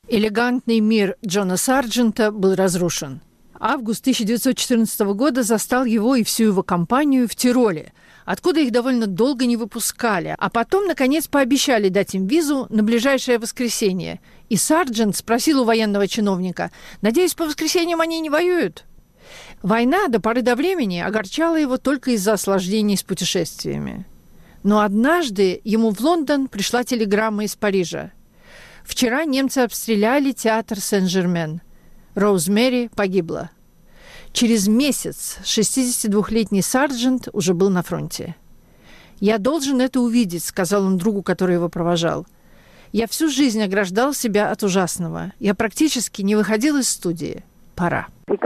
Элегантный мир Джона Сарджента был разрушен. Август 1914 года застал его и всю его компанию в Тироле, откуда их довольно долго не выпускали, а потом, наконец, пообещали дать им визу на ближайшее воскресенье. И Сарджент спросил у военного чиновника: «Надеюсь, по воскресеньям они не воюют?» Война до поры до времени огорчала его только из-за осложнений с путешествиями. Но однажды ему в Лондон пришла телеграмма из Парижа. Вчера немцы обстреляли театр Сен-Жермен. Роуз-Мэри погибла. Через месяц 62-летний Сарджент уже был на фронте. «Я должен это увидеть», — сказал он другу, который его провожал. «Я всю жизнь ограждал себя от ужасного. Я практически не выходил из студии. Пора».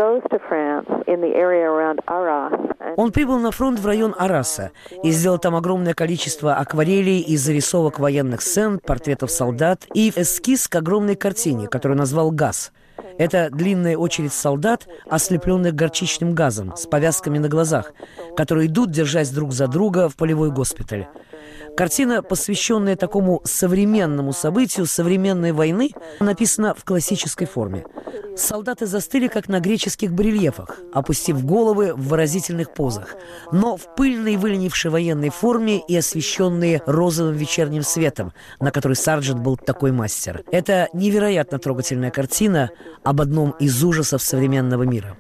Он прибыл на фронт в район Арраса и сделал там огромное количество акварелей и зарисовок военных сцен, портретов солдат и эскиз к огромной картине, которую назвал «Газ». Это длинная очередь солдат, ослепленных горчичным газом, с повязками на глазах, которые идут, держась друг за друга, в полевой госпиталь. Картина, посвященная такому современному событию современной войны, написана в классической форме. Солдаты застыли, как на греческих барельефах, опустив головы в выразительных позах, но в пыльной выленившей военной форме и освещенные розовым вечерним светом, на который Сарджент был такой мастер. Это невероятно трогательная картина об одном из ужасов современного мира.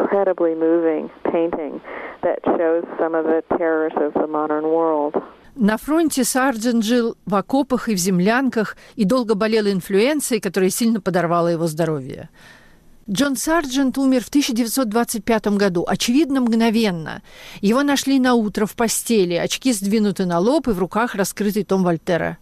На фронте Сарджент жил в окопах и в землянках и долго болел инфлюенцией, которая сильно подорвала его здоровье. Джон Сарджент умер в 1925 году, очевидно, мгновенно. Его нашли наутро в постели, очки сдвинуты на лоб и в руках раскрытый том Вольтера.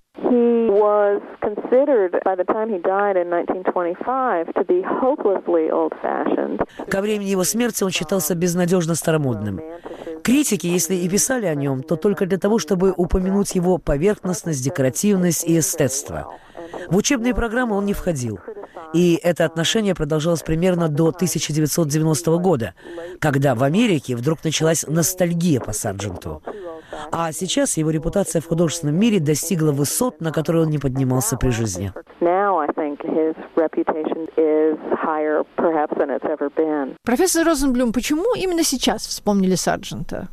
Ко времени его смерти он считался безнадежно старомодным. Критики, если и писали о нем, то только для того, чтобы упомянуть его поверхностность, декоративность и эстетство. В учебные программы он не входил. И это отношение продолжалось примерно до 1990 года, когда в Америке вдруг началась ностальгия по Сардженту. А сейчас его репутация в художественном мире достигла высот, на которые он не поднимался при жизни. Профессор Розенблюм, почему именно сейчас вспомнили Сарджента?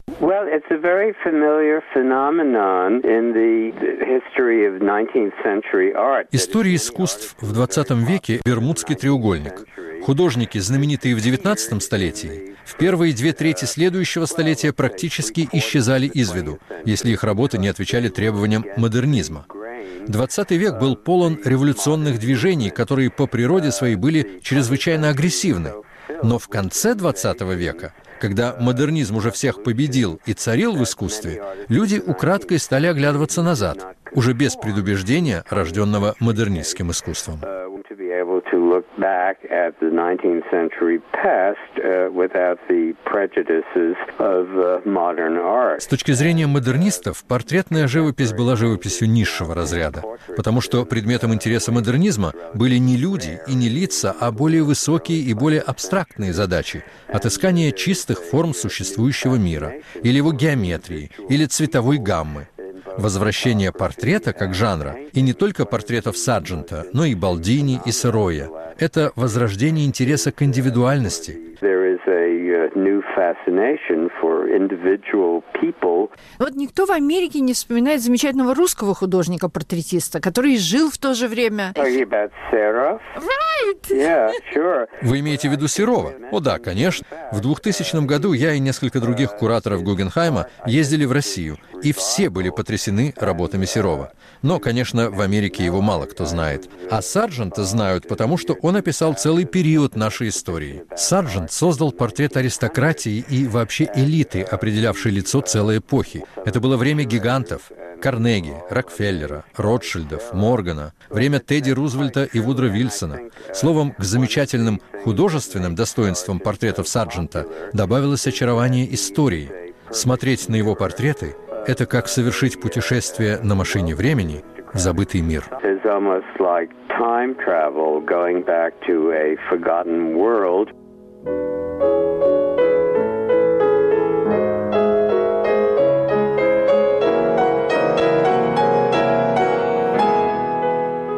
История искусств в 20 веке – Бермудский треугольник. Художники, знаменитые в 19 столетии, в первые 2/3 следующего столетия практически исчезали из виду, если их работы не отвечали требованиям модернизма. 20 век был полон революционных движений, которые по природе своей были чрезвычайно агрессивны. Но в конце 20 века, когда модернизм уже всех победил и царил в искусстве, люди украдкой стали оглядываться назад, уже без предубеждения, рожденного модернистским искусством. С точки зрения модернистов, портретная живопись была живописью низшего разряда, потому что предметом интереса модернизма были не люди и не лица, а более высокие и более абстрактные задачи – отыскание чистых форм существующего мира, или его геометрии, или цветовой гаммы. Возвращение портрета как жанра, и не только портретов Сарджента, но и Балдини, и Сероя – это возрождение интереса к индивидуальности. Вот никто в Америке не вспоминает замечательного русского художника-портретиста, который жил в то же время. Вы имеете в виду Серова? О да, конечно. В 2000 году я и несколько других кураторов Гугенхайма ездили в Россию, и все были потрясены работами Серова. Но, конечно, в Америке его мало кто знает. А Сарджента знают, потому что он описал целый период нашей истории. Сарджент создал портрет аристократии и вообще элиты, определявшей лицо целой эпохи. Это было время гигантов. Карнеги, Рокфеллера, Ротшильдов, Моргана, время Тедди Рузвельта и Вудро Вильсона. Словом, к замечательным художественным достоинствам портретов Сарджента добавилось очарование истории. Смотреть на его портреты – это как совершить путешествие на машине времени в забытый мир.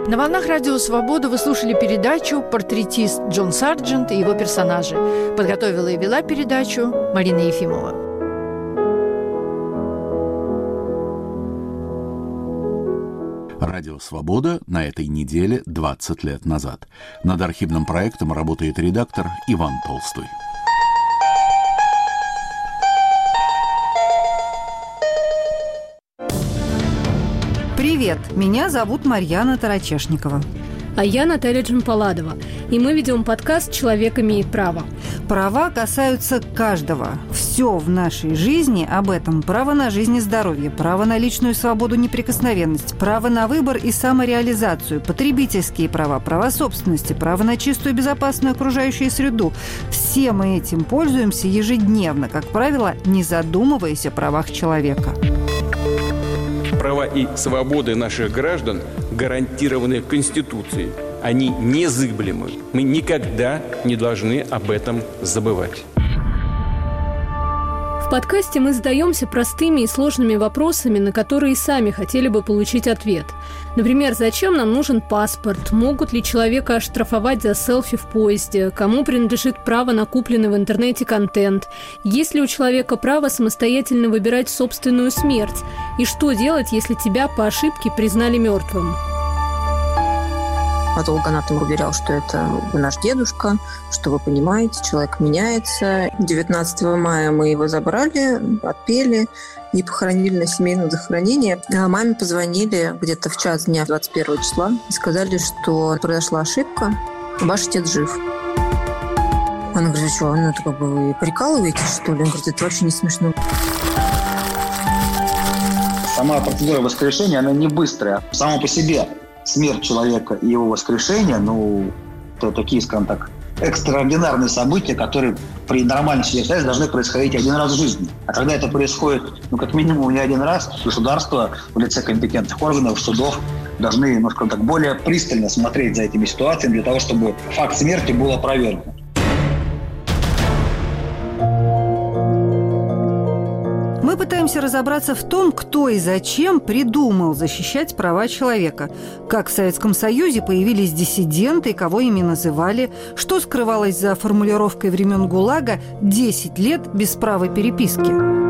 На волнах Радио Свобода вы слушали передачу «Портретист Джон Сарджент и его персонажи». Подготовила и вела передачу Марина Ефимова. Радио «Свобода» на этой неделе 20 лет назад. Над архивным проектом работает редактор Иван Толстой. Привет, меня зовут Марьяна Тарачешникова. А я Наталья Джампаладова. И мы ведем подкаст «Человек имеет право». Права касаются каждого. Все в нашей жизни об этом. Право на жизнь и здоровье, право на личную свободу, неприкосновенность, право на выбор и самореализацию, потребительские права, права собственности, право на чистую и безопасную окружающую среду. Все мы этим пользуемся ежедневно, как правило, не задумываясь о правах человека. Права и свободы наших граждан гарантированы Конституцией. Они незыблемы. Мы никогда не должны об этом забывать. В подкасте мы задаемся простыми и сложными вопросами, на которые сами хотели бы получить ответ. Например, зачем нам нужен паспорт? Могут ли человека оштрафовать за селфи в поезде? Кому принадлежит право на купленный в интернете контент? Есть ли у человека право самостоятельно выбирать собственную смерть? И что делать, если тебя по ошибке признали мертвым? Патологоанатом уверял, что это вы наш дедушка, что вы понимаете, человек меняется. 19 мая мы его забрали, отпели и похоронили на семейном захоронении. А маме позвонили где-то в час дня 21 числа и сказали, что произошла ошибка, ваш отец жив. Она говорит, что, это как бы вы прикалываетесь, что ли? Он говорит, это вообще не смешно. Сама процедура воскрешения, она не быстрая. Само по себе смерть человека и его воскрешение, это такие, скажем так, экстраординарные события, которые при нормальной ситуации должны происходить один раз в жизни. А когда это происходит, как минимум не один раз, государство в лице компетентных органов, судов должны, скажем так, более пристально смотреть за этими ситуациями для того, чтобы факт смерти был опровергнут. Мы пытаемся разобраться в том, кто и зачем придумал защищать права человека. Как в Советском Союзе появились диссиденты, кого ими называли, что скрывалось за формулировкой времен ГУЛАГа «10 лет без права переписки».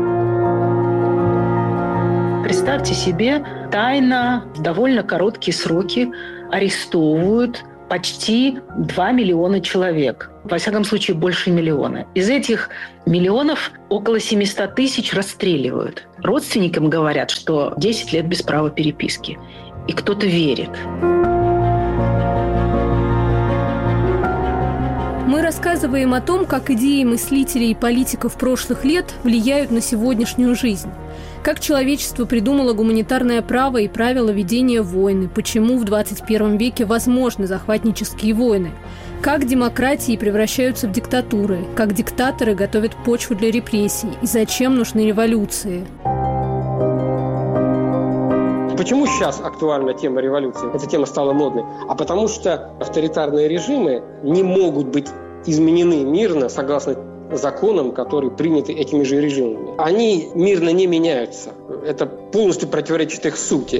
Представьте себе, тайно в довольно короткие сроки арестовывают почти 2 миллиона человек. Во всяком случае, больше миллиона. Из этих миллионов около 700 тысяч расстреливают. Родственникам говорят, что 10 лет без права переписки. И кто-то верит. Мы рассказываем о том, как идеи мыслителей и политиков прошлых лет влияют на сегодняшнюю жизнь. Как человечество придумало гуманитарное право и правила ведения войны, почему в 21 веке возможны захватнические войны, как демократии превращаются в диктатуры, как диктаторы готовят почву для репрессий и зачем нужны революции. Почему сейчас актуальна тема революции? Эта тема стала модной. А потому что авторитарные режимы не могут быть изменены мирно согласно законам, которые приняты этими же режимами. Они мирно не меняются. Это полностью противоречит их сути.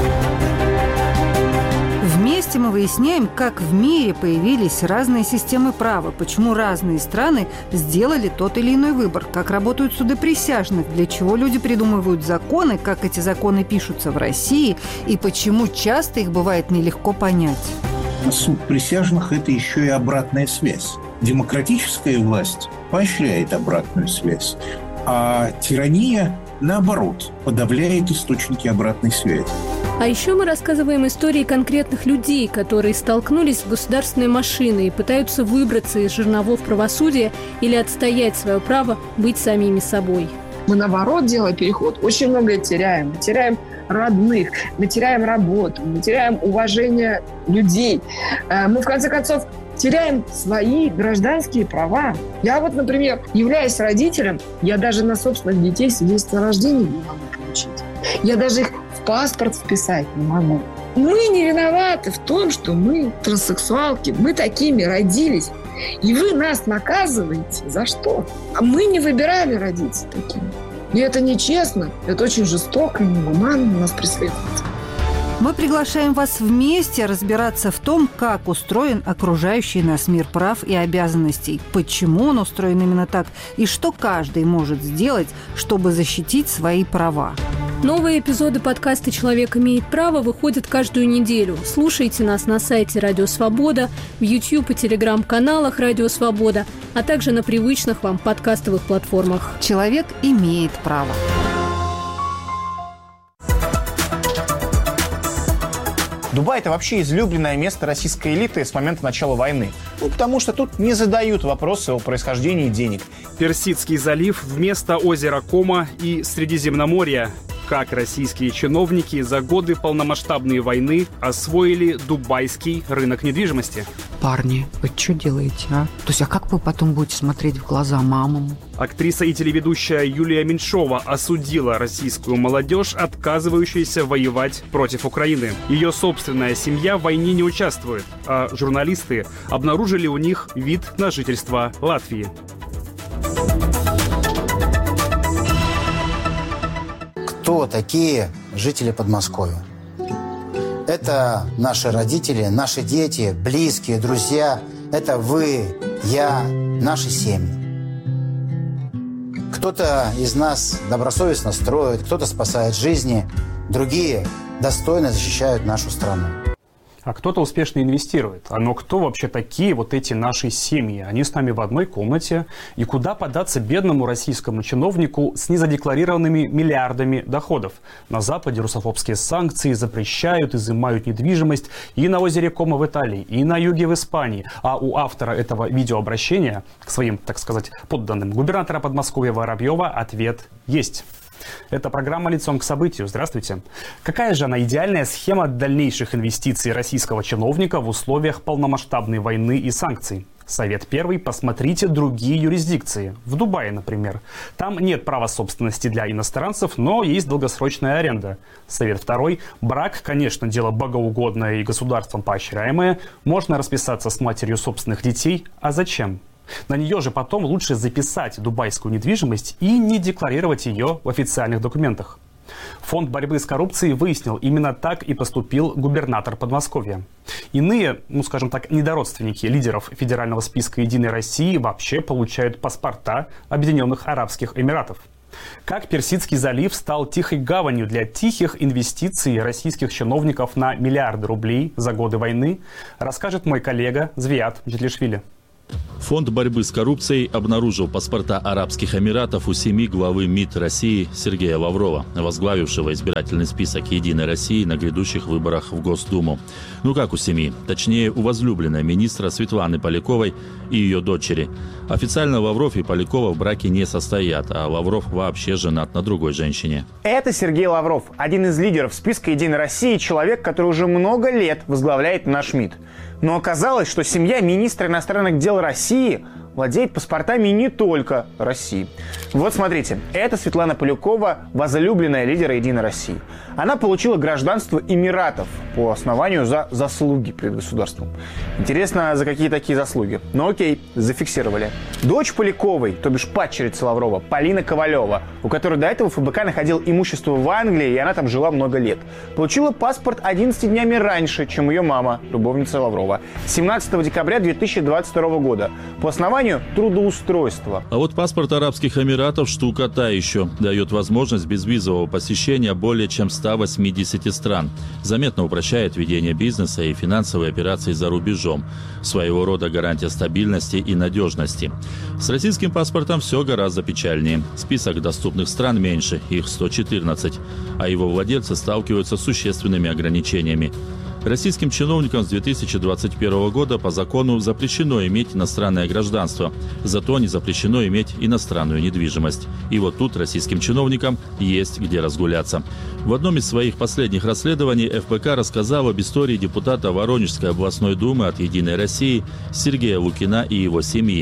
Вместе мы выясняем, как в мире появились разные системы права, почему разные страны сделали тот или иной выбор, как работают суды присяжных, для чего люди придумывают законы, как эти законы пишутся в России и почему часто их бывает нелегко понять. Суд присяжных – это еще и обратная связь. Демократическая власть поощряет обратную связь, а тирания, наоборот, подавляет источники обратной связи. А еще мы рассказываем истории конкретных людей, которые столкнулись с государственной машиной и пытаются выбраться из жерновов правосудия или отстоять свое право быть самими собой. Мы, наоборот, делая переход, очень многое теряем. Мы теряем родных, мы теряем работу, мы теряем уважение людей. Мы, в конце концов, теряем свои гражданские права. Я например, являясь родителем, я даже на собственных детей свидетельство о рождении не могу получить. Я даже их в паспорт вписать не могу. Мы не виноваты в том, что мы транссексуалки, мы такими родились. И вы нас наказываете за что? А мы не выбирали родиться такими. И это нечестно, это очень жестоко и негуманно нас преследует. Мы приглашаем вас вместе разбираться в том, как устроен окружающий нас мир прав и обязанностей, почему он устроен именно так и что каждый может сделать, чтобы защитить свои права. Новые эпизоды подкаста «Человек имеет право» выходят каждую неделю. Слушайте нас на сайте «Радио Свобода», в YouTube и Telegram-каналах «Радио Свобода», а также на привычных вам подкастовых платформах. Человек имеет право. Дубай – это вообще излюбленное место российской элиты с момента начала войны. Потому что тут не задают вопросы о происхождении денег. Персидский залив вместо озера Кома и Средиземноморья. Как российские чиновники за годы полномасштабной войны освоили дубайский рынок недвижимости. Парни, вы что делаете, а? То есть, а как вы потом будете смотреть в глаза мамам? Актриса и телеведущая Юлия Меньшова осудила российскую молодежь, отказывающуюся воевать против Украины. Ее собственная семья в войне не участвует, а журналисты обнаружили у них вид на жительство Латвии. Кто такие жители Подмосковья? Это наши родители, наши дети, близкие, друзья. Это вы, я, наши семьи. Кто-то из нас добросовестно строит, кто-то спасает жизни, другие достойно защищают нашу страну. А кто-то успешно инвестирует. Но кто вообще такие вот эти наши семьи? Они с нами в одной комнате. И куда податься бедному российскому чиновнику с незадекларированными миллиардами доходов? На Западе русофобские санкции запрещают, изымают недвижимость и на озере Кома в Италии, и на юге в Испании. А у автора этого видеообращения к своим, так сказать, подданным, губернатора Подмосковья Воробьева, ответ есть. Это программа «Лицом к событию». Здравствуйте. Какая же она идеальная схема дальнейших инвестиций российского чиновника в условиях полномасштабной войны и санкций? Совет первый. Посмотрите другие юрисдикции. В Дубае, например. Там нет права собственности для иностранцев, но есть долгосрочная аренда. Совет второй. Брак, конечно, дело богоугодное и государством поощряемое. Можно расписаться с матерью собственных детей. А зачем? На нее же потом лучше записать дубайскую недвижимость и не декларировать ее в официальных документах. Фонд борьбы с коррупцией выяснил, именно так и поступил губернатор Подмосковья. Иные, скажем так, недородственники лидеров федерального списка «Единой России» вообще получают паспорта Объединенных Арабских Эмиратов. Как Персидский залив стал тихой гаванью для тихих инвестиций российских чиновников на миллиарды рублей за годы войны, расскажет мой коллега Звият Джетлишвили. Фонд борьбы с коррупцией обнаружил паспорта Арабских Эмиратов у семьи главы МИД России Сергея Лаврова, возглавившего избирательный список «Единой России» на грядущих выборах в Госдуму. Как у семьи? Точнее, у возлюбленной министра Светланы Поляковой и ее дочери. Официально Лавров и Полякова в браке не состоят, а Лавров вообще женат на другой женщине. Это Сергей Лавров, один из лидеров списка «Единой России», человек, который уже много лет возглавляет наш МИД. Но оказалось, что семья министра иностранных дел России владеет паспортами не только России. Вот смотрите, это Светлана Полякова, возлюбленная лидера «Единой России». Она получила гражданство Эмиратов по основанию за заслуги перед государством. Интересно, за какие такие заслуги? Ну окей, зафиксировали. Дочь Поляковой, то бишь падчерица Лаврова, Полина Ковалева, у которой до этого ФБК находил имущество в Англии, и она там жила много лет, получила паспорт 11 днями раньше, чем ее мама, любовница Лаврова, 17 декабря 2022 года, по основанию трудоустройства. А вот паспорт Арабских Эмиратов штука та еще. Дает возможность безвизового посещения более чем 180 стран. Заметно упрощает ведение бизнеса и финансовые операции за рубежом. Своего рода гарантия стабильности и надежности. С российским паспортом все гораздо печальнее. Список доступных стран меньше, их 114, а его владельцы сталкиваются с существенными ограничениями. Российским чиновникам с 2021 года по закону запрещено иметь иностранное гражданство, зато не запрещено иметь иностранную недвижимость. И вот тут российским чиновникам есть где разгуляться. В одном из своих последних расследований ФБК рассказал об истории депутата Воронежской областной думы от «Единой России» Сергея Лукина и его семьи.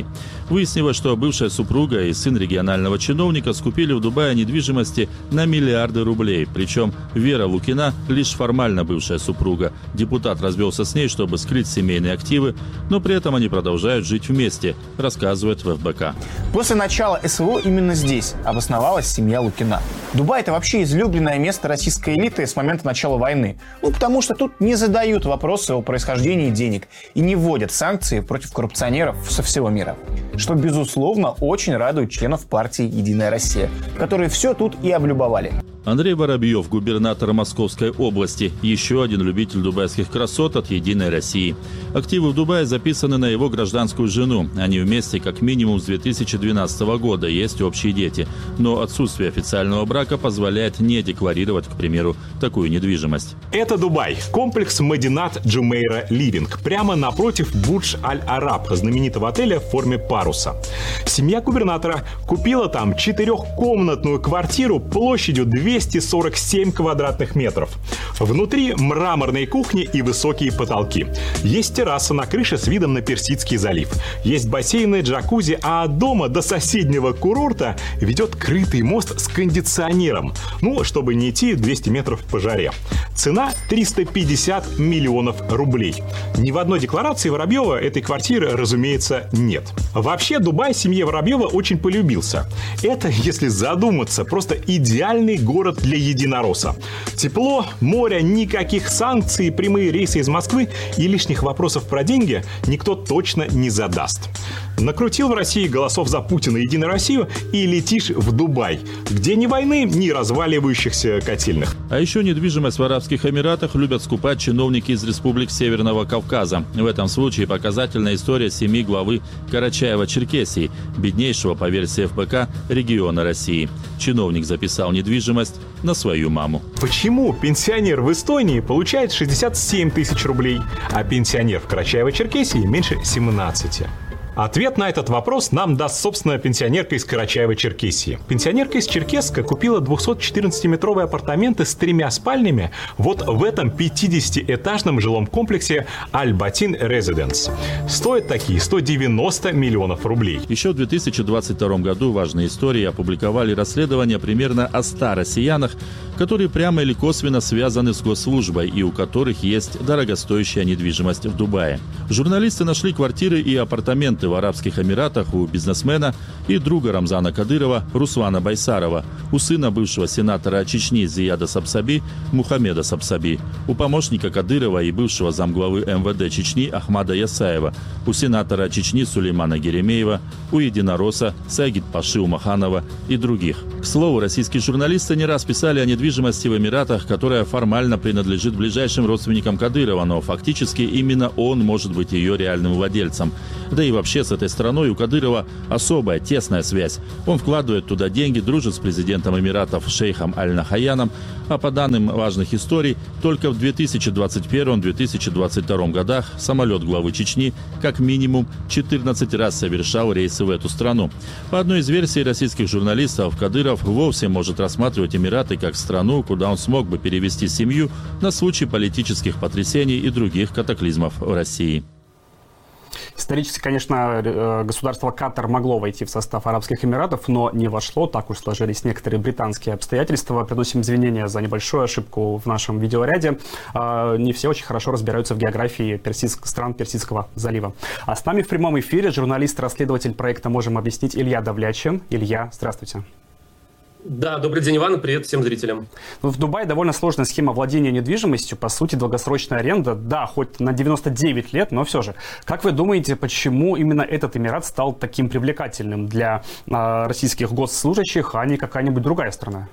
Выяснилось, что бывшая супруга и сын регионального чиновника скупили в Дубае недвижимости на миллиарды рублей. Причем Вера Лукина лишь формально бывшая супруга. Депутат развелся с ней, чтобы скрыть семейные активы, но при этом они продолжают жить вместе, рассказывает в ФБК. После начала СВО именно здесь обосновалась семья Лукина. Дубай – это вообще излюбленное место российской элиты с момента начала войны. Потому что тут не задают вопросы о происхождении денег и не вводят санкции против коррупционеров со всего мира. Что, безусловно, очень радует членов партии «Единая Россия», которые все тут и облюбовали. Андрей Воробьев, губернатор Московской области, еще один любитель дубайских красот от «Единой России». Активы в Дубае записаны на его гражданскую жену. Они вместе как минимум с 2012 года, есть общие дети. Но отсутствие официального брака позволяет не декларировать, к примеру, такую недвижимость. Это Дубай. Комплекс Мединат Джумейра Ливинг. Прямо напротив Бурдж-Аль-Араб, знаменитого отеля в форме паруса. Семья губернатора купила там 4-комнатную квартиру площадью 247 квадратных метров. Внутри мраморные кухни и высокие потолки. Есть терраса на крыше с видом на Персидский залив. Есть бассейны, джакузи, а от дома до соседнего курорта ведет крытый мост с кондиционером. Чтобы не идти 200 метров по жаре. Цена 350 миллионов рублей. Ни в одной декларации Воробьева этой квартиры, разумеется, нет. Вообще, Дубай семье Воробьева очень полюбился. Это, если задуматься, просто идеальный город для единоросса. Тепло, море, никаких санкций, прямые рейсы из Москвы и лишних вопросов про деньги никто точно не задаст. Накрутил в России голосов за Путина и Единую Россию и летишь в Дубай, где ни войны, ни разваливающихся котельных. А еще недвижимость в Арабских Эмиратах любят скупать чиновники из республик Северного Кавказа. В этом случае показательная история семьи главы Карачаева-Черкесии, беднейшего, по версии ФБК, региона России. Чиновник записал недвижимость на свою маму. Почему пенсионер в Эстонии получает 67 тысяч рублей, а пенсионер в Карачаево-Черкесии меньше 17? Ответ на этот вопрос нам даст, собственно, пенсионерка из Карачаева-Черкесии. Пенсионерка из Черкесска купила 214-метровые апартаменты с 3 спальнями вот в этом 50-этажном жилом комплексе Аль-Батин Резиденс. Стоят такие 190 миллионов рублей. Еще в 2022 году важные истории опубликовали расследование примерно о 100 россиянах, которые прямо или косвенно связаны с госслужбой и у которых есть дорогостоящая недвижимость в Дубае. Журналисты нашли квартиры и апартаменты в Арабских Эмиратах у бизнесмена и друга Рамзана Кадырова Руслана Байсарова, у сына бывшего сенатора Чечни Зияда Сапсаби Мухаммеда Сапсаби, у помощника Кадырова и бывшего замглавы МВД Чечни Ахмада Ясаева, у сенатора Чечни Сулеймана Геремеева, у единоросса Сагид-Паши Умаханова и других. К слову, российские журналисты не раз писали о недвижимости в Эмиратах, которая формально принадлежит ближайшим родственникам Кадырова, но фактически именно он может быть ее реальным владельцем. Да и вообще с этой страной у Кадырова особая, тесная связь. Он вкладывает туда деньги, дружит с президентом Эмиратов шейхом Аль-Нахаяном, а по данным важных историй, только в 2021-2022 годах самолет главы Чечни как минимум 14 раз совершал рейсы в эту страну. По одной из версий российских журналистов, Кадыров вовсе может рассматривать Эмираты как страну, куда он смог бы перевести семью на случай политических потрясений и других катаклизмов в России. Исторически, конечно, государство Катар могло войти в состав Арабских Эмиратов, но не вошло. Так уж сложились некоторые британские обстоятельства. Приносим извинения за небольшую ошибку в нашем видеоряде. Не все очень хорошо разбираются в географии стран Персидского залива. А с нами в прямом эфире журналист-расследователь проекта «Можем объяснить» Илья Давлячев. Илья, здравствуйте. Да, добрый день, Иван, и привет всем зрителям. В Дубае довольно сложная схема владения недвижимостью, по сути, долгосрочная аренда, да, хоть на 99 лет, но все же. Как вы думаете, почему именно этот Эмират стал таким привлекательным для российских госслужащих, а не какая-нибудь другая страна?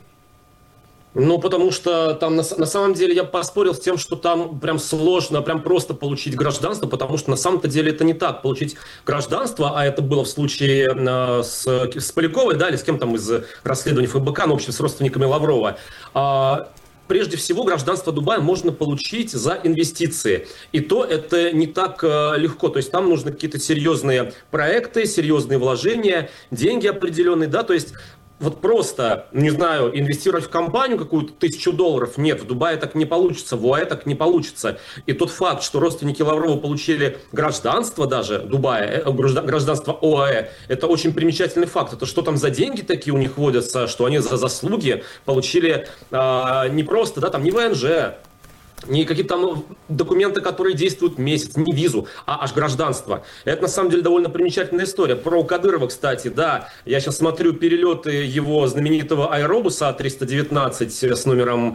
Потому что там на самом деле я поспорил с тем, что там прям сложно, прям просто получить гражданство, потому что на самом-то деле это не так. Получить гражданство, а это было в случае с Поляковой, да, или с кем там из расследований ФБК, в общем, с родственниками Лаврова. Прежде всего, гражданство Дубая можно получить за инвестиции. И то это не так легко. То есть там нужны какие-то серьезные проекты, серьезные вложения, деньги определенные, да, то есть вот просто, не знаю, инвестировать в компанию какую-то $1000. Нет, в Дубае так не получится, в ОАЭ так не получится. И тот факт, что родственники Лаврова получили гражданство даже Дубая, гражданство ОАЭ, это очень примечательный факт. Это что там за деньги такие у них водятся, что они за заслуги получили не просто, да, там не ВНЖ, не какие-то там документы, которые действуют месяц, не визу, а аж гражданство. Это на самом деле довольно примечательная история. Про Кадырова, кстати, да, я сейчас смотрю перелеты его знаменитого аэробуса А319 с номером,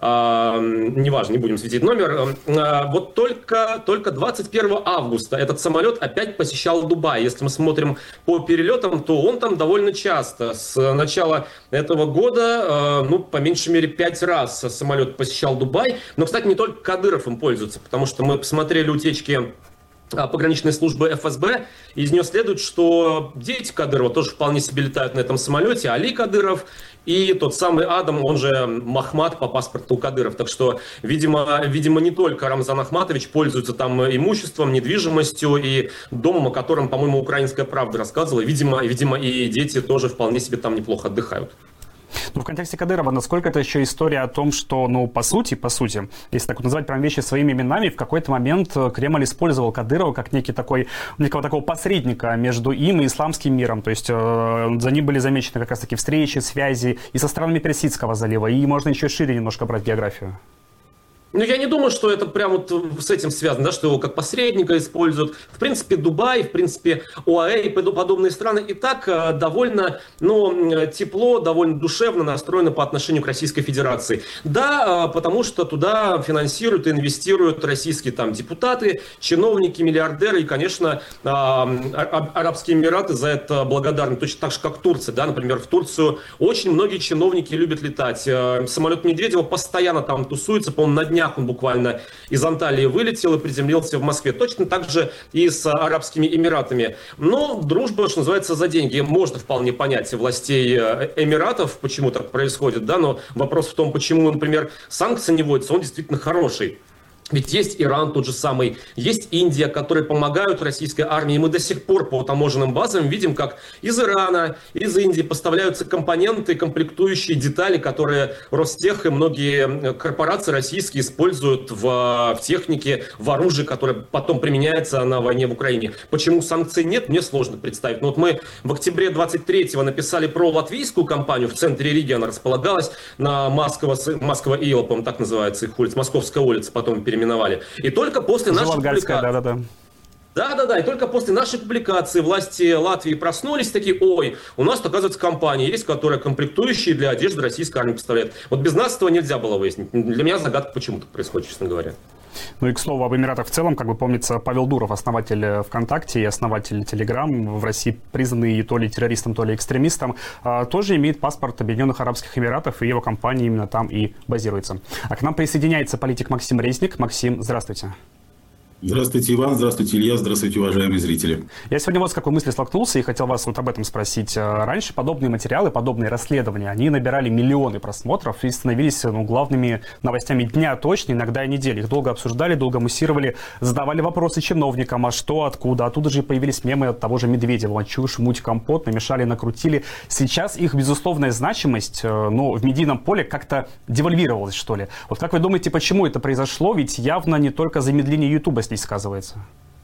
неважно, не будем светить номер, вот только 21 августа этот самолет опять посещал Дубай. Если мы смотрим по перелетам, то он там довольно часто. С начала этого года, ну, по меньшей мере 5 раз самолет посещал Дубай. Но, кстати, не только Кадыров им пользуется, потому что мы посмотрели утечки пограничной службы ФСБ, и из нее следует, что дети Кадырова тоже вполне себе летают на этом самолете, Али Кадыров и тот самый Адам, он же Махмад по паспорту Кадыров. Так что, видимо, не только Рамзан Ахматович пользуется там имуществом, недвижимостью и домом, о котором, по-моему, «Украинская правда» рассказывала. Видимо, и дети тоже вполне себе там неплохо отдыхают. Ну, в контексте Кадырова, насколько это еще история о том, что, ну, по сути, если так вот назвать прям вещи своими именами, в какой-то момент Кремль использовал Кадырова как некого такого посредника между им и исламским миром. То есть за ним были замечены как раз-таки встречи, связи и со странами Персидского залива, и можно еще шире немножко брать географию. Ну, я не думаю, что это прям вот с этим связано, да, что его как посредника используют. В принципе, Дубай, в принципе, ОАЭ и подобные страны и так довольно, тепло, довольно душевно настроены по отношению к Российской Федерации. Да, потому что туда финансируют и инвестируют российские там депутаты, чиновники, миллиардеры. И, конечно, Арабские Эмираты за это благодарны. Точно так же, как Турция. Да? Например, в Турцию очень многие чиновники любят летать. Самолет Медведева постоянно там тусуется, по-моему, на днях он буквально из Анталии вылетел и приземлился в Москве. Точно так же и с Арабскими Эмиратами. Но дружба, что называется, за деньги. Можно вполне понять властей Эмиратов, почему так происходит, да, но вопрос в том, почему, например, санкции не вводятся, он действительно хороший. Ведь есть Иран тот же самый, есть Индия, которые помогают российской армии. И мы до сих пор по таможенным базам видим, как из Ирана, из Индии поставляются компоненты, комплектующие детали, которые Ростех и многие корпорации российские используют в технике, в оружии, которое потом применяется на войне в Украине. Почему санкций нет, мне сложно представить. Но вот мы в октябре 23-го написали про латвийскую компанию в центре Риги. Она располагалась на Москва-Ила, по-моему, так называется их улица, Московская улица, потом переименовали. И только после нашей публикации... Да, и только после нашей публикации власти Латвии проснулись, такие: ой, у нас, оказывается, компания есть, которая комплектующие для одежды российской армии поставляет. Вот без нас этого нельзя было выяснить. Для меня загадка, почему так происходит, честно говоря. Ну и, к слову, об Эмиратах в целом, как бы помнится, Павел Дуров, основатель ВКонтакте и основатель Телеграм, в России признанный то ли террористом, то ли экстремистом, тоже имеет паспорт Объединенных Арабских Эмиратов, и его компания именно там и базируется. А к нам присоединяется политик Максим Резник. Максим, здравствуйте. Здравствуйте, Иван, здравствуйте, Илья, здравствуйте, уважаемые зрители. Я сегодня вот с какой мыслью столкнулся и хотел вас вот об этом спросить. Раньше подобные материалы, подобные расследования, они набирали миллионы просмотров и становились главными новостями дня точно, иногда и недели. Их долго обсуждали, долго муссировали, задавали вопросы чиновникам, а что, откуда. Оттуда же появились мемы от того же Медведева. Чушь, муть, компот, намешали, накрутили. Сейчас их безусловная значимость, в медийном поле как-то девальвировалась, что ли. Вот как вы думаете, почему это произошло? Ведь явно не только замедление Ютуба здесь сказывается.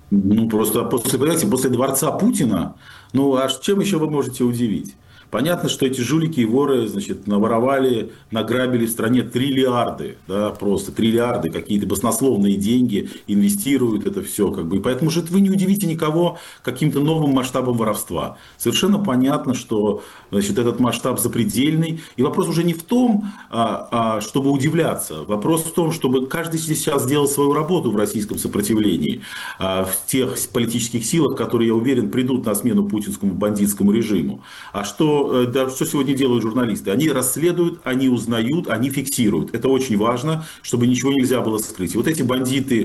Просто после дворца Путина, аж чем еще вы можете удивить? Понятно, что эти жулики и воры, наворовали, награбили в стране триллиарды, да, просто триллиарды, какие-то баснословные деньги, инвестируют это все, и поэтому же вы не удивите никого каким-то новым масштабом воровства. Совершенно понятно, что, этот масштаб запредельный, и вопрос уже не в том, чтобы удивляться, вопрос в том, чтобы каждый сейчас сделал свою работу в российском сопротивлении, в тех политических силах, которые, я уверен, придут на смену путинскому бандитскому режиму. А что сегодня делают журналисты? Они расследуют, они узнают, они фиксируют. Это очень важно, чтобы ничего нельзя было скрыть. И вот эти бандиты,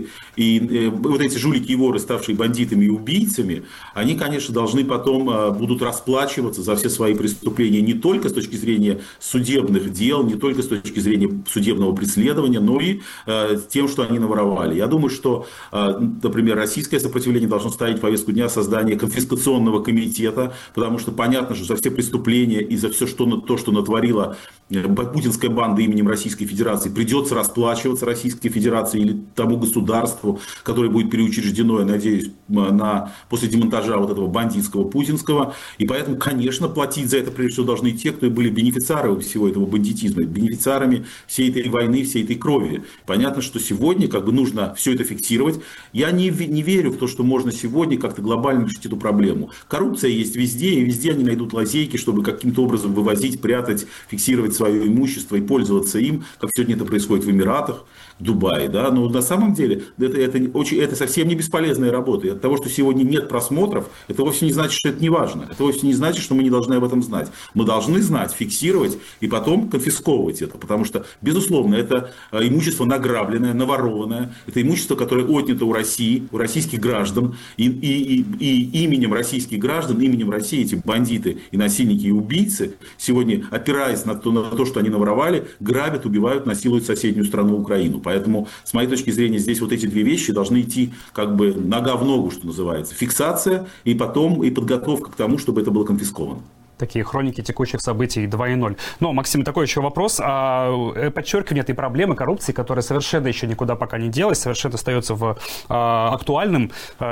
и вот эти жулики и воры, ставшие бандитами и убийцами, они, конечно, должны потом будут расплачиваться за все свои преступления не только с точки зрения судебных дел, не только с точки зрения судебного преследования, но и тем, что они наворовали. Я думаю, что, например, российское сопротивление должно ставить в повестку дня создание конфискационного комитета, потому что понятно, что за все преступления преступления и за все то, что натворила путинская банда именем Российской Федерации, придется расплачиваться Российской Федерации или тому государству, которое будет переучреждено, я надеюсь, после демонтажа вот этого бандитского путинского. И поэтому, конечно, платить за это прежде всего должны те, кто были бенефициарами всего этого бандитизма, бенефициарами всей этой войны, всей этой крови. Понятно, что сегодня нужно все это фиксировать. Я не верю в то, что можно сегодня как-то глобально решить эту проблему. Коррупция есть везде, и везде они найдут лазейки, чтобы каким-то образом вывозить, прятать, фиксировать свое имущество и пользоваться им, как сегодня это происходит в Эмиратах, в Дубае. Да? Но на самом деле это совсем не бесполезная работа. И от того, что сегодня нет просмотров, это вовсе не значит, что это не важно. Это вовсе не значит, что мы не должны об этом знать. Мы должны знать, фиксировать и потом конфисковывать это. Потому что, безусловно, это имущество награбленное, наворованное. Это имущество, которое отнято у России, у российских граждан. И именем российских граждан, именем России эти бандиты и насильники и убийцы сегодня, опираясь на то, что они наворовали, грабят, убивают, насилуют соседнюю страну Украину. Поэтому, с моей точки зрения, здесь вот эти две вещи должны идти нога в ногу, что называется. Фиксация и потом и подготовка к тому, чтобы это было конфисковано. Такие хроники текущих событий 2.0. Но, Максим, такой еще вопрос. Подчеркивание этой проблемы коррупции, которая совершенно еще никуда пока не делась, совершенно остается актуальной.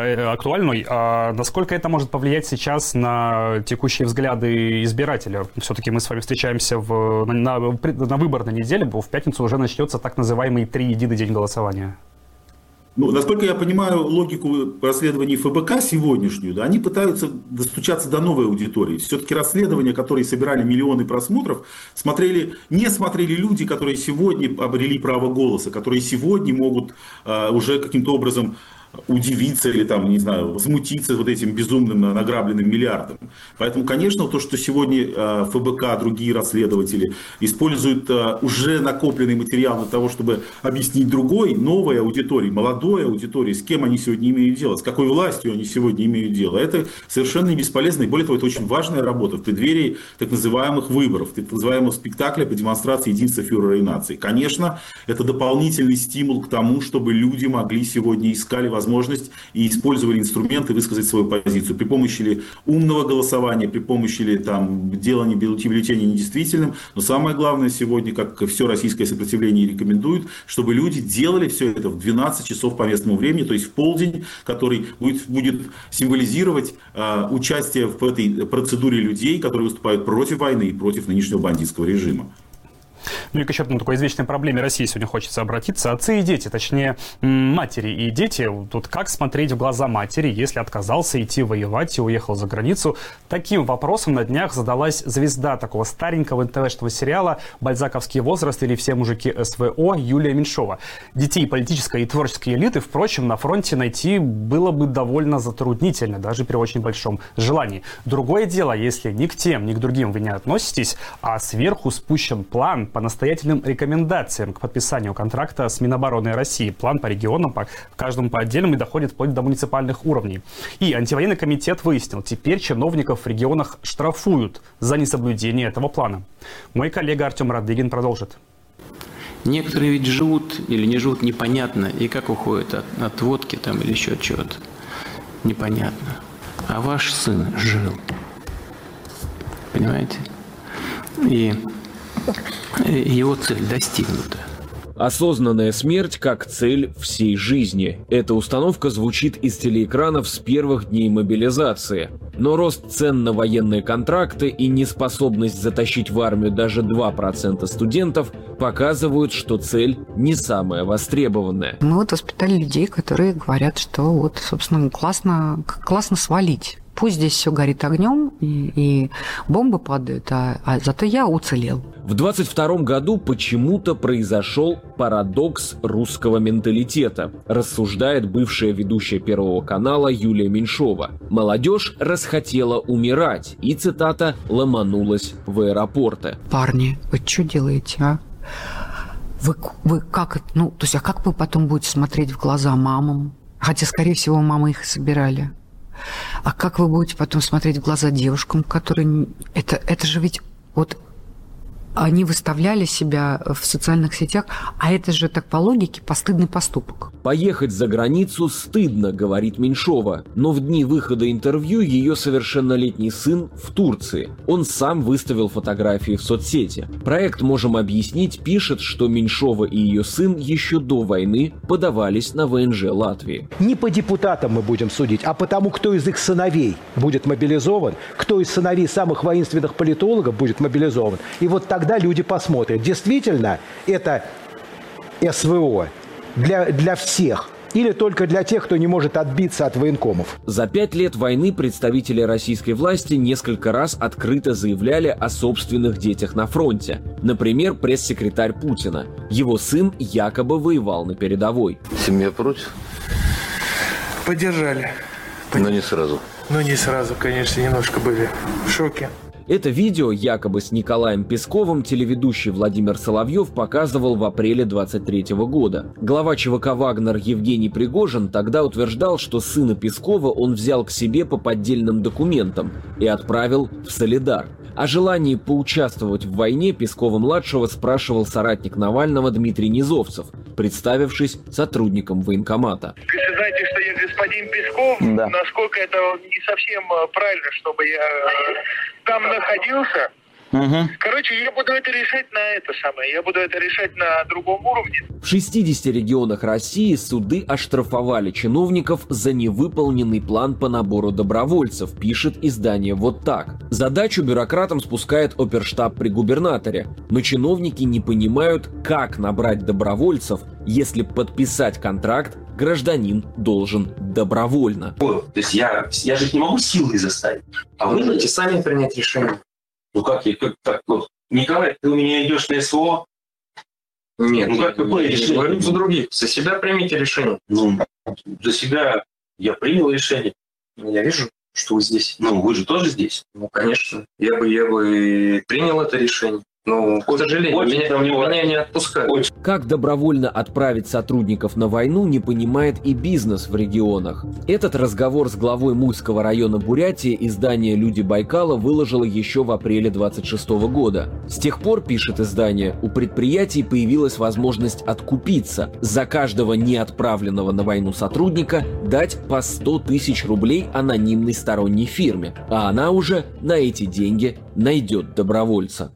Насколько это может повлиять сейчас на текущие взгляды избирателя? Все-таки мы с вами встречаемся на выборной неделе, в пятницу уже начнется так называемый триединый день голосования. Насколько я понимаю логику расследований ФБК сегодняшнюю, да, они пытаются достучаться до новой аудитории. Все-таки расследования, которые собирали миллионы просмотров, не смотрели люди, которые сегодня обрели право голоса, которые сегодня могут уже каким-то образом удивиться или возмутиться вот этим безумным награбленным миллиардом. Поэтому, конечно, то, что сегодня ФБК, другие расследователи используют уже накопленный материал для того, чтобы объяснить другой, новой аудитории, молодой аудитории, с кем они сегодня имеют дело, с какой властью они сегодня имеют дело. Это совершенно не бесполезно, и более того, это очень важная работа в преддверии так называемых выборов, так называемого спектакля по демонстрации единства фюрера и нации. Конечно, это дополнительный стимул к тому, чтобы люди могли сегодня искали возможность и использовали инструменты высказать свою позицию при помощи ли умного голосования, при помощи ли делания бюллетеней недействительным. Но самое главное сегодня, как все российское сопротивление рекомендует, чтобы люди делали все это в 12 часов по местному времени, то есть в полдень, который будет символизировать участие в этой процедуре людей, которые выступают против войны и против нынешнего бандитского режима. Ну и к еще одной такой извечной проблеме России сегодня хочется обратиться. Отцы и дети, точнее матери и дети. Тут как смотреть в глаза матери, если отказался идти воевать и уехал за границу? Таким вопросом на днях задалась звезда такого старенького НТВ-шного сериала «Бальзаковский возраст» или «Все мужики СВО» Юлия Меньшова. Детей политической и творческой элиты, впрочем, на фронте найти было бы довольно затруднительно, даже при очень большом желании. Другое дело, если ни к тем, ни к другим вы не относитесь, а сверху спущен план по настоятельным рекомендациям к подписанию контракта с Минобороны России. План по регионам, каждому по отдельному, и доходит вплоть до муниципальных уровней. И антивоенный комитет выяснил, теперь чиновников в регионах штрафуют за несоблюдение этого плана. Мой коллега Артем Радыгин продолжит. Некоторые ведь живут или не живут непонятно, и как уходят от водки или еще от чего-то. Непонятно. А ваш сын жил. Понимаете? И его цель достигнута. Осознанная смерть как цель всей жизни. Эта установка звучит из телеэкранов с первых дней мобилизации. Но рост цен на военные контракты и неспособность затащить в армию даже 2% студентов показывают, что цель не самая востребованная. Мы воспитали людей, которые говорят, что собственно, классно свалить. Пусть здесь все горит огнем и бомбы падают, а зато я уцелел. В 22 году почему-то произошел парадокс русского менталитета, рассуждает бывшая ведущая Первого канала Юлия Меньшова. Молодежь расхотела умирать и, цитата, ломанулась в аэропорты. Парни, вы что делаете, а? Вы как, а как вы потом будете смотреть в глаза мамам? Хотя, скорее всего, мамы их и собирали. А как вы будете потом смотреть в глаза девушкам, которые... Это же ведь они выставляли себя в социальных сетях, а это же так по логике постыдный поступок. Поехать за границу стыдно, говорит Меньшова, но в дни выхода интервью ее совершеннолетний сын в Турции. Он сам выставил фотографии в соцсети. Проект «Можем объяснить» пишет, что Меньшова и ее сын еще до войны подавались на ВНЖ Латвии. Не по депутатам мы будем судить, а по тому, кто из их сыновей будет мобилизован, кто из сыновей самых воинственных политологов будет мобилизован. И вот тогда люди посмотрят, действительно это СВО для всех или только для тех, кто не может отбиться от военкомов. За 5 лет войны представители российской власти несколько раз открыто заявляли о собственных детях на фронте. Например, пресс-секретарь Путина. Его сын якобы воевал на передовой. Семья против? Поддержали. Но не сразу. Ну, не сразу, конечно, немножко были в шоке. Это видео, якобы с Николаем Песковым, телеведущий Владимир Соловьев показывал в апреле 23 года. Глава ЧВК «Вагнер» Евгений Пригожин тогда утверждал, что сына Пескова он взял к себе по поддельным документам и отправил в Солидар. О желании поучаствовать в войне Пескова-младшего спрашивал соратник Навального Дмитрий Низовцев, представившись сотрудником военкомата. Вы знаете, что я господин Песков, да. Насколько это не совсем правильно, чтобы я там находился. Угу. Короче, я буду это решать на другом уровне. В 60 регионах России суды оштрафовали чиновников за невыполненный план по набору добровольцев, пишет издание «Вот так». Задачу бюрократам спускает оперштаб при губернаторе, но чиновники не понимают, как набрать добровольцев, если подписать контракт гражданин должен добровольно. То есть я же не могу силой заставить, а вы должны сами принять решение. Ну как вот, Николай, ты у меня идешь на СВО? Нет, ну как какое решение? Говорю за других. За себя примите решение. Ну, за себя я принял решение. Я вижу, что вы здесь. Ну, вы же тоже здесь. Ну, конечно. Я бы принял это решение. Но, к сожалению, меня не отпускают. Как добровольно отправить сотрудников на войну, не понимает и бизнес в регионах. Этот разговор с главой Мульского района Бурятии издание «Люди Байкала» выложило еще в апреле 26 года. С тех пор, пишет издание, у предприятий появилась возможность откупиться. За каждого неотправленного на войну сотрудника дать по 100 тысяч рублей анонимной сторонней фирме. А она уже на эти деньги найдет добровольца.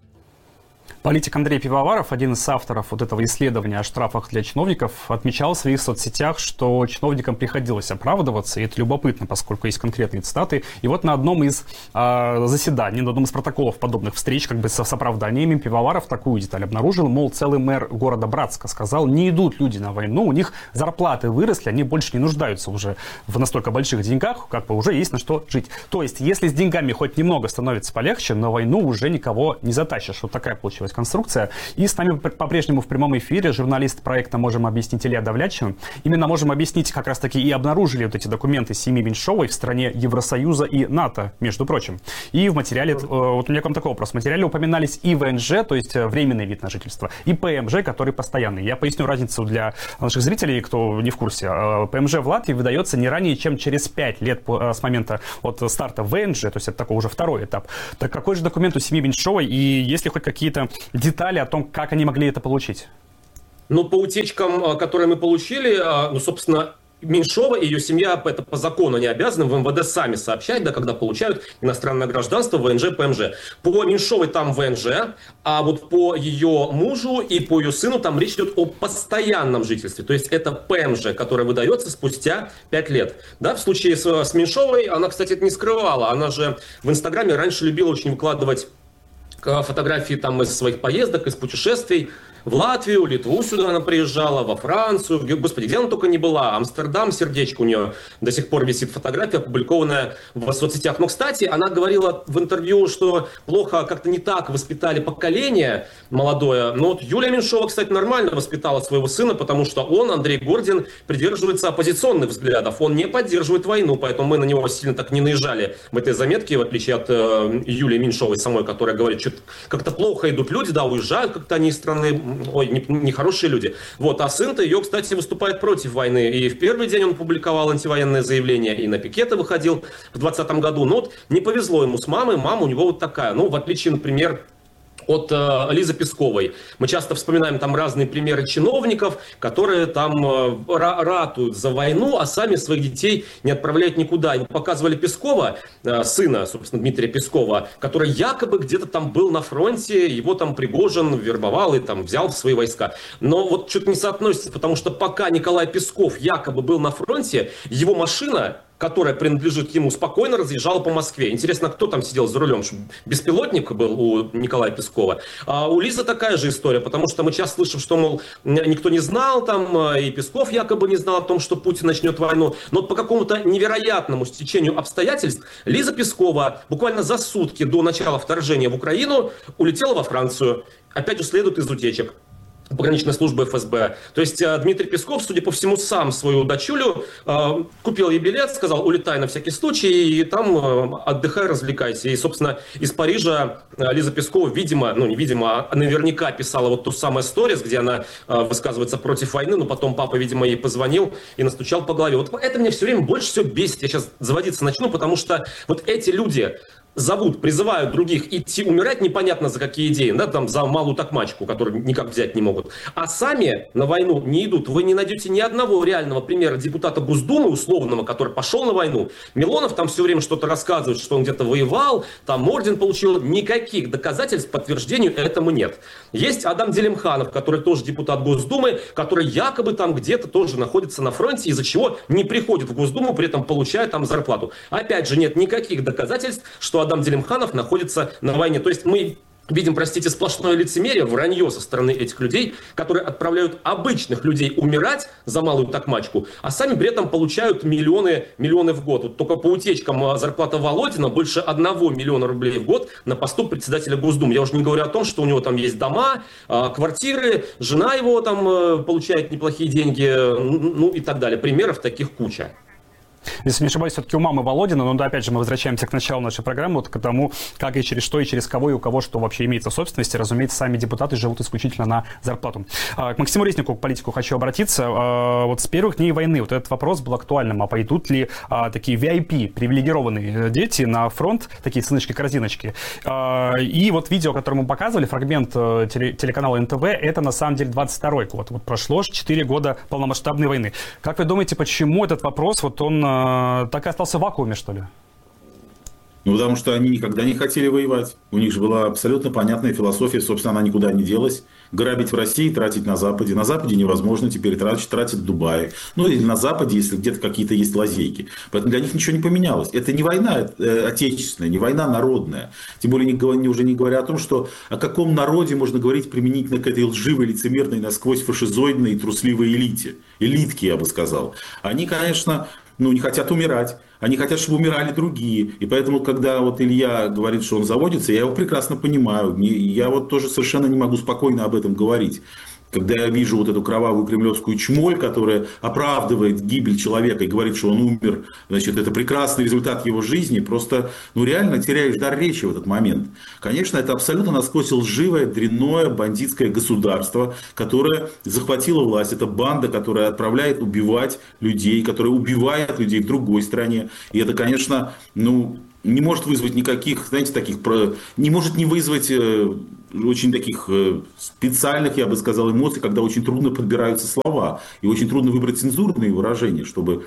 Политик Андрей Пивоваров, один из авторов вот этого исследования о штрафах для чиновников, отмечал в своих соцсетях, что чиновникам приходилось оправдываться, и это любопытно, поскольку есть конкретные цитаты. И вот на одном из заседаний, на одном из протоколов подобных встреч, как бы с оправданиями, Пивоваров такую деталь обнаружил, мол, целый мэр города Братска сказал, не идут люди на войну, у них зарплаты выросли, они больше не нуждаются уже в настолько больших деньгах, как бы уже есть на что жить. То есть, если с деньгами хоть немного становится полегче, на войну уже никого не затащишь. Вот такая получилась конструкция. И с нами по-прежнему в прямом эфире журналист проекта «Можем объяснить» Илья Давлячев. Именно «Можем объяснить» как раз-таки и обнаружили вот эти документы семьи Меньшовой в стране Евросоюза и НАТО, между прочим. И в материале, вот у меня к вам такой вопрос, в материале упоминались и ВНЖ, то есть временный вид на жительство, и ПМЖ, который постоянный. Я поясню разницу для наших зрителей, кто не в курсе. ПМЖ в Латвии выдается не ранее, чем через 5 лет с момента от старта ВНЖ, то есть это такой уже второй этап. Так какой же документ у семьи Меньшовой, и есть ли хоть какие-то детали о том, как они могли это получить? Ну, по утечкам, которые мы получили, ну, собственно, Меньшова и ее семья, это по закону не обязаны в МВД сами сообщать, да, когда получают иностранное гражданство, ВНЖ, ПМЖ. По Меньшовой там ВНЖ, а вот по ее мужу и по ее сыну там речь идет о постоянном жительстве. То есть это ПМЖ, которое выдается спустя 5 лет. Да, в случае с Меньшовой, она, кстати, это не скрывала. Она же в Инстаграме раньше любила очень выкладывать фотографии там из своих поездок, из путешествий. В Латвию, Литву сюда она приезжала, во Францию, господи, где она только не была, Амстердам, сердечко у нее до сих пор висит фотография, опубликованная в соцсетях. Но, кстати, она говорила в интервью, что плохо, как-то не так воспитали поколение молодое. Но вот Юлия Меньшова, кстати, нормально воспитала своего сына, потому что он, Андрей Гордин, придерживается оппозиционных взглядов. Он не поддерживает войну, поэтому мы на него сильно так не наезжали в этой заметке, в отличие от Юлии Меньшовой самой, которая говорит, что как-то плохо идут люди, да, уезжают как-то они из страны. Ой, нехорошие люди. Вот, а сын-то ее, кстати, выступает против войны. И в первый день он публиковал антивоенное заявление, и на пикеты выходил в 2020 году. Но вот не повезло ему с мамой. Мама у него вот такая. Ну, в отличие, например, от Лизы Песковой. Мы часто вспоминаем там разные примеры чиновников, которые там ратуют за войну, а сами своих детей не отправляют никуда. И показывали Пескова, сына, собственно, Дмитрия Пескова, который якобы где-то там был на фронте, его там Пригожин вербовал и там взял в свои войска. Но вот что-то не соотносится, потому что пока Николай Песков якобы был на фронте, его машина, которая принадлежит ему, спокойно разъезжала по Москве. Интересно, кто там сидел за рулем? Беспилотник был у Николая Пескова. А у Лизы такая же история, потому что мы часто слышим, что, мол, никто не знал, там, и Песков якобы не знал о том, что Путин начнет войну. Но по какому-то невероятному стечению обстоятельств Лиза Пескова буквально за сутки до начала вторжения в Украину улетела во Францию. Опять же, следует из утечек пограничной службы ФСБ. То есть Дмитрий Песков, судя по всему, сам свою дочулю купил ей билет, сказал, улетай на всякий случай, и там отдыхай, развлекайся. И, собственно, из Парижа Лиза Пескова, видимо, ну не видимо, а наверняка писала вот ту самую сторис, где она высказывается против войны, но потом папа, видимо, ей позвонил и настучал по голове. Вот это меня все время больше всего бесит. Я сейчас заводиться начну, потому что вот эти люди зовут, призывают других идти умирать непонятно за какие идеи, да, там за малую такмачку, которую никак взять не могут, а сами на войну не идут. Вы не найдете ни одного реального примера депутата Госдумы условного, который пошел на войну. Милонов там все время что-то рассказывает, что он где-то воевал, там орден получил. Никаких доказательств подтверждению этому нет. Есть Адам Делимханов, который тоже депутат Госдумы, который якобы там где-то тоже находится на фронте, из-за чего не приходит в Госдуму, при этом получая там зарплату. Опять же, нет никаких доказательств, что Адам Делимханов находится на войне. То есть мы видим, простите, сплошное лицемерие, вранье со стороны этих людей, которые отправляют обычных людей умирать за малую такмачку, а сами при этом получают миллионы в год. Вот только по утечкам зарплата Володина больше 1 миллиона рублей в год на посту председателя Госдумы. Я уже не говорю о том, что у него там есть дома, квартиры, жена его там получает неплохие деньги, ну и так далее. Примеров таких куча. Если не ошибаюсь, все-таки у мамы Володина, но да, опять же мы возвращаемся к началу нашей программы, вот к тому, как и через что, и через кого, и у кого что вообще имеется в собственности. Разумеется, сами депутаты живут исключительно на зарплату. К Максиму Резнику, к политику, хочу обратиться. Вот с первых дней войны вот этот вопрос был актуальным. А пойдут ли такие VIP, привилегированные дети на фронт, такие сыночки-корзиночки? И вот видео, которое мы показывали, фрагмент телеканала НТВ, это на самом деле 22-й год. Вот прошло 4 года полномасштабной войны. Как вы думаете, почему этот вопрос, вот он так и остался в вакууме, что ли? Ну, потому что они никогда не хотели воевать. У них же была абсолютно понятная философия, собственно, она никуда не делась. Грабить в России, тратить на Западе. На Западе невозможно теперь тратить в Дубае. Ну, или на Западе, если где-то какие-то есть лазейки. Поэтому для них ничего не поменялось. Это не война отечественная, не война народная. Тем более, уже не говоря о том, что о каком народе можно говорить применительно к этой лживой, лицемерной, насквозь фашизоидной и трусливой элите. Элитке, я бы сказал. Они, конечно, не хотят умирать. Они хотят, чтобы умирали другие. И поэтому, когда вот Илья говорит, что он заводится, я его прекрасно понимаю. Я вот тоже совершенно не могу спокойно об этом говорить. Когда я вижу вот эту кровавую кремлевскую чмоль, которая оправдывает гибель человека и говорит, что он умер, значит, это прекрасный результат его жизни, просто, реально теряешь дар речи в этот момент. Конечно, это абсолютно насквозь лживое, дрянное, бандитское государство, которое захватило власть. Это банда, которая отправляет убивать людей, которая убивает людей в другой стране. И это, конечно, не может вызвать никаких, не может не вызвать очень таких специальных, я бы сказал, эмоций, когда очень трудно подбираются слова. И очень трудно выбрать цензурные выражения, чтобы,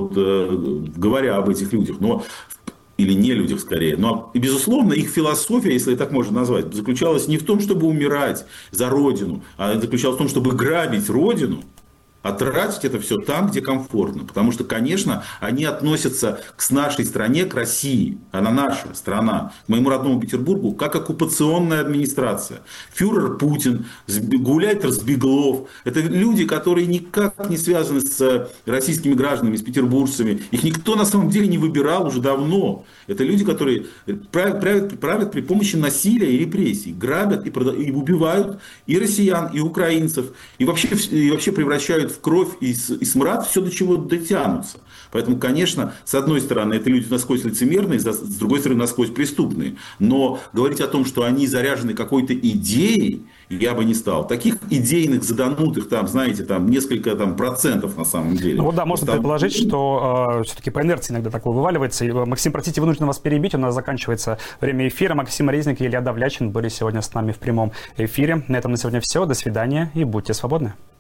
говоря об этих людях, или не людях скорее. Но, безусловно, их философия, если так можно назвать, заключалась не в том, чтобы умирать за Родину, а заключалась в том, чтобы грабить Родину, а тратить это все там, где комфортно. Потому что, конечно, они относятся к нашей стране, к России. Она наша страна, к моему родному Петербургу, как оккупационная администрация. Фюрер Путин, гауляйтер Збеглов. Это люди, которые никак не связаны с российскими гражданами, с петербуржцами. Их никто на самом деле не выбирал уже давно. Это люди, которые правят при помощи насилия и репрессий. Грабят и убивают и россиян, и украинцев. И вообще превращают в кровь и смрад все, до чего дотянутся. Поэтому, конечно, с одной стороны, это люди насквозь лицемерные, с другой стороны, насквозь преступные. Но говорить о том, что они заряжены какой-то идеей, я бы не стал. Таких идейных заданутых, там, знаете, там несколько там, процентов на самом деле. Ну вот да, можно предположить, что все-таки по инерции иногда такое вываливается. И, Максим, простите, вынужден вас перебить, у нас заканчивается время эфира. Максим Резник и Илья Давлячин были сегодня с нами в прямом эфире. На этом на сегодня все. До свидания и будьте свободны.